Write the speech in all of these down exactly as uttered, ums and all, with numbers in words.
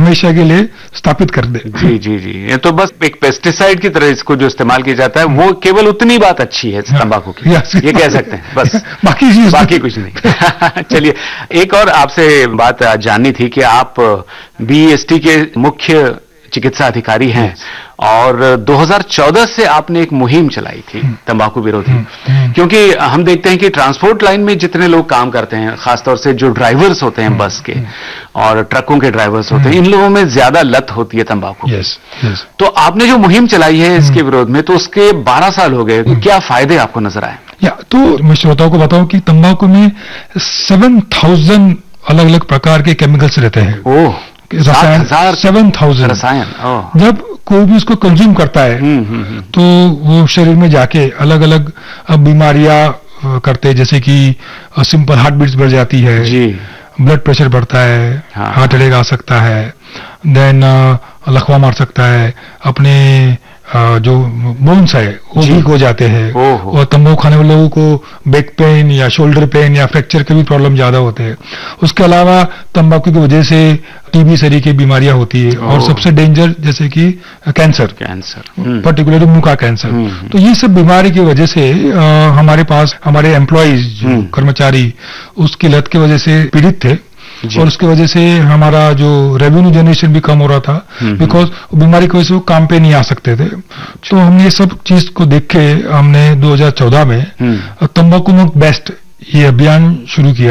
हमेशा के लिए स्थापित कर दे। जी जी जी, ये तो बस एक पेस्टिसाइड की तरह इसको जो इस्तेमाल किया जाता है वो केवल उतनी बात अच्छी है तंबाकू की, ये कह सकते हैं बस, बाकी चीज बाकी कुछ नहीं। चलिए, एक और आपसे बात जाननी थी कि आप बीईएसटी के मुख्य चिकित्सा अधिकारी हैं और दो हज़ार चौदह से आपने एक मुहिम चलाई थी तंबाकू विरोधी, क्योंकि हम देखते हैं कि ट्रांसपोर्ट लाइन में जितने लोग काम करते हैं, खासतौर से जो ड्राइवर्स होते हैं बस के और ट्रकों के ड्राइवर्स होते हैं, इन लोगों में ज्यादा लत होती है तंबाकू। yes, yes. तो आपने जो मुहिम चलाई है इसके विरोध में, तो उसके बारह साल हो गए, क्या फायदे आपको नजर आए? या तो मैं श्रोताओं को बताऊं कि तंबाकू में सेवन थाउजेंड अलग अलग प्रकार के केमिकल्स रहते हैं। ओह, रसायन, सेवन थाउजेंड रसायन। जब कोई भी उसको कंज्यूम करता है हुँ, हुँ, हुँ. तो वो शरीर में जाके अलग अलग बीमारियां करते हैं, जैसे कि सिंपल हार्ट बीट्स बढ़ जाती है जी, ब्लड प्रेशर बढ़ता है, हाँ, हार्ट अटैक आ सकता है, देन लकवा मार सकता है, अपने Uh, जो बोन्स है वो वीक हो जाते हैं, और तंबाकू खाने वाले लोगों को बैक पेन या शोल्डर पेन या फ्रैक्चर के भी प्रॉब्लम ज्यादा होते हैं। उसके अलावा तंबाकू की वजह से टीबी सरी की बीमारियां होती है, और सबसे डेंजर जैसे कि कैंसर, कैंसर पर्टिकुलरली मुंह का कैंसर। तो ये सब बीमारी की वजह से आ, हमारे पास हमारे एम्प्लॉइज कर्मचारी उसकी लत की वजह से पीड़ित थे, और उसकी वजह से हमारा जो रेवेन्यू जनरेशन भी कम हो रहा था, बिकॉज बीमारी की वजह से वो काम पे नहीं आ सकते थे। तो हमने ये सब चीज को देख के हमने दो हज़ार चौदह में तंबाकू मुक्त बेस्ट ये अभियान शुरू किया,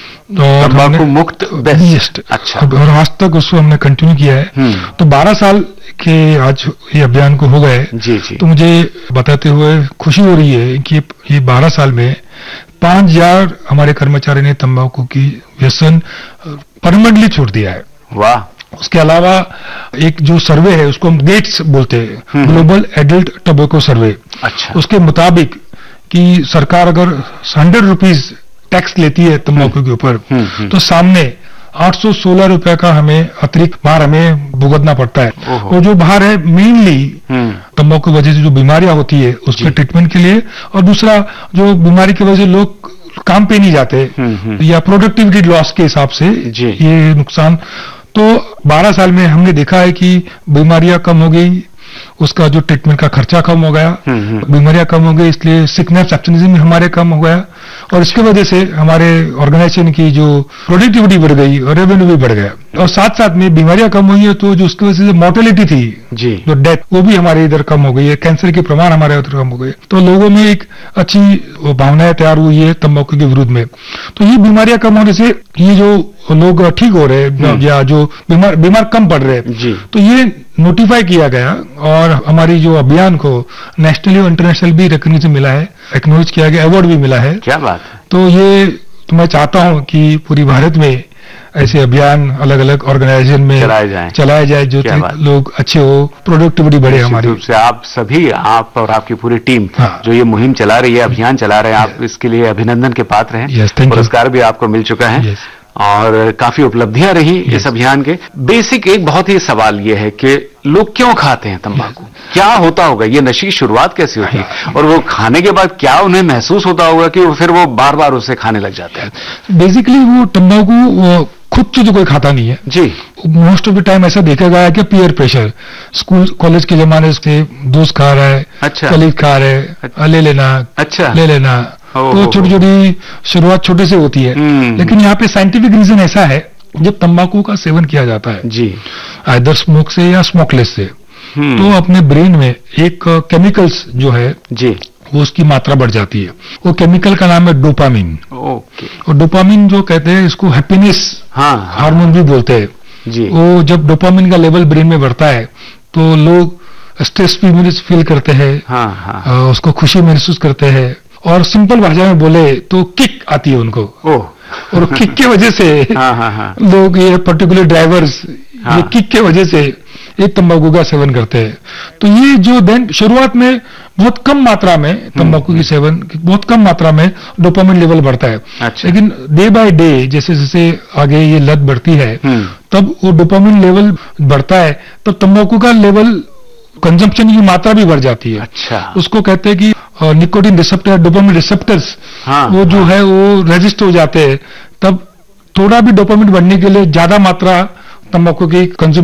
और तंबाकू मुक्त बेस्ट, अच्छा, और आज तक उसको हमने कंटिन्यू किया है। तो बारह साल के आज ये अभियान को हो गए। जी जी। तो मुझे बताते हुए खुशी हो रही है कि ये बारह साल में पांच हजार हमारे कर्मचारी ने तंबाकू की व्यसन परमानेंटली छोड़ दिया है। वाह। उसके अलावा एक जो सर्वे है उसको हम गेट्स बोलते हैं, ग्लोबल एडल्ट टोबैको सर्वे। अच्छा। उसके मुताबिक कि सरकार अगर हंड्रेड रुपीज टैक्स लेती है तंबाकू के ऊपर, तो सामने आठ सौ सोलह रुपए का हमें अतिरिक्त भार हमें भुगतना पड़ता है। और जो भार है मेनली तंबाकू की वजह से जो बीमारियां होती है उसके ट्रीटमेंट के लिए, और दूसरा जो बीमारी की वजह से लोग काम पे नहीं जाते या प्रोडक्टिविटी लॉस के हिसाब से ये नुकसान। तो बारह साल में हमने देखा है कि बीमारियां कम हो गई, उसका जो ट्रीटमेंट का खर्चा कम हो गया, बीमारियां कम हो गई, इसलिए सिकनेस एब्सेंटिज्म भी हमारे कम हो गया, और इसके वजह से हमारे ऑर्गेनाइजेशन की जो प्रोडक्टिविटी बढ़ गई और रेवेन्यू भी बढ़ गया। और साथ साथ में बीमारियां कम हुई है तो जो उसकी वजह से मोर्टेलिटी थी जी, जो डेथ, वो भी हमारे इधर कम हो गई है, कैंसर के प्रमाण हमारे उधर कम हो गए। तो लोगों में एक अच्छी भावनाएं तैयार हुई है तंबाकू के विरुद्ध में। तो ये बीमारियां कम होने से ये जो लोग ठीक हो रहे हैं या जो बीमार बीमार कम पड़ रहे हैं, तो ये नोटिफाई किया गया, और हमारी जो अभियान को नेशनली और इंटरनेशनल भी रिकॉग्निशन मिला है, एक्नॉलेज किया गया, अवार्ड भी मिला है। क्या बात है। तो ये तो मैं चाहता हूं कि पूरी भारत में ऐसे अभियान अलग अलग ऑर्गेनाइजेशन में चलाए जाए चलाए जाए जो लोग अच्छे हो, प्रोडक्टिविटी बढ़े हमारी। रूप से आप सभी, आप और आपकी पूरी टीम हाँ। जो ये मुहिम चला रही है, अभियान चला रहे हैं, आप इसके लिए अभिनंदन के पात्र हैं। पुरस्कार भी आपको मिल चुका है और काफी उपलब्धियां रही इस अभियान के। बेसिक एक बहुत ही सवाल ये है कि लोग क्यों खाते हैं तंबाकू? क्या होता होगा, ये नशे की शुरुआत कैसे होती है, और वो खाने के बाद क्या उन्हें महसूस होता होगा कि फिर वो बार बार उसे खाने लग जाते हैं? बेसिकली वो तंबाकू खुद से तो कोई खाता नहीं है जी। मोस्ट ऑफ द टाइम ऐसा देखा गया है कि पीयर प्रेशर, स्कूल कॉलेज के जमाने से दोस्त खा रहा है, अच्छा, कलीग खा रहे, अच्छा, ले लेना, अच्छा, ले लेना, तो छोटी छोटी शुरुआत छोटे से होती है। लेकिन यहाँ पे साइंटिफिक रीजन ऐसा है, जब तंबाकू का सेवन किया जाता है जी, आइदर स्मोक से या स्मोकलेस से, तो अपने ब्रेन में एक केमिकल्स जो है जी, वो उसकी मात्रा बढ़ जाती है। वो केमिकल का नाम है डोपामिन। ओके। और डोपामिन जो कहते हैं इसको हैप्पीनेस हार्मोन भी बोलते हैं जी। वो जब डोपामिन का लेवल ब्रेन में बढ़ता है तो लोग स्ट्रेस भी फील करते हैं, हाँ, हाँ। उसको खुशी महसूस करते हैं, और सिंपल भाषा में बोले तो किक आती है उनको। ओह। और किक की वजह से हाँ, हाँ, हाँ। लोग ये पर्टिकुलर ड्राइवर्स हाँ। ये किक के वजह से ये तंबाकू का सेवन करते हैं। तो ये जो देन शुरुआत में बहुत कम मात्रा में तंबाकू की सेवन, बहुत कम मात्रा में डोपामिन लेवल बढ़ता है। अच्छा। लेकिन डे बाय डे जैसे जैसे आगे ये लत बढ़ती है, तब वो डोपामिन लेवल बढ़ता है, तब तंबाकू का लेवल कंजम्पशन की मात्रा भी बढ़ जाती है। अच्छा। उसको कहते हैं कि निकोटिन रिसेप्टर, डोपामिन रिसेप्टर्स हाँ, वो जो हाँ। है वो रेजिस्ट हो जाते हैं। तब थोड़ा भी डोपामिन बढ़ने के लिए ज्यादा मात्रा तंबाकू की कंज्यूम